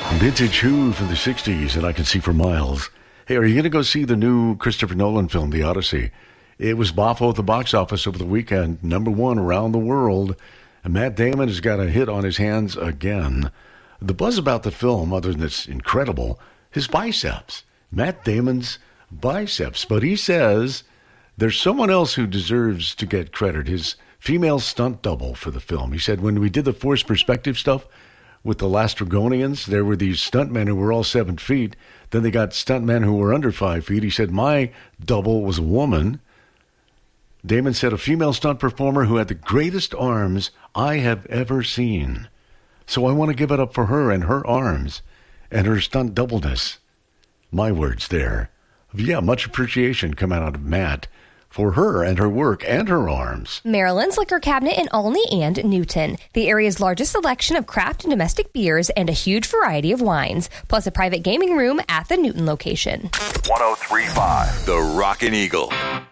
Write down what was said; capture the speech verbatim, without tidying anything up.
Vintage Who from the sixties, and I Can See for Miles. Hey, are you going to go see the new Christopher Nolan film, The Odyssey? It was boffo at the box office over the weekend, number one around the world. And Matt Damon has got a hit on his hands again. The buzz about the film, other than it's incredible, his biceps. Matt Damon's biceps. But he says there's someone else who deserves to get credit, his female stunt double for the film. He said when we did the forced perspective stuff with the Lastrygonians, there were these stuntmen who were all seven feet. Then they got stuntmen who were under five feet. He said my double was a woman. Damon said a female stunt performer who had the greatest arms I have ever seen. So I want to give it up for her and her arms and her stunt doubleness. My words there. Yeah, much appreciation come out of Matt for her and her work and her arms. Maryland's Liquor Cabinet in Olney and Newton. The area's largest selection of craft and domestic beers and a huge variety of wines, plus a private gaming room at the Newton location. one oh three point five The Rockin' Eagle.